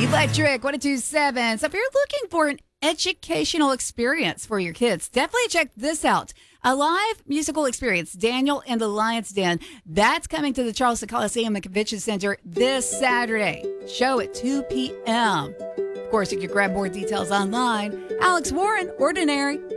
Electric 1027. So if you're looking for an educational experience for your kids, definitely check this out. A live musical experience, Daniel and the Lion's Den. That's coming to the Charleston Coliseum and Convention Center this Saturday. Show at 2 p.m. Of course, you can grab more details online. Alex Warren, Ordinary.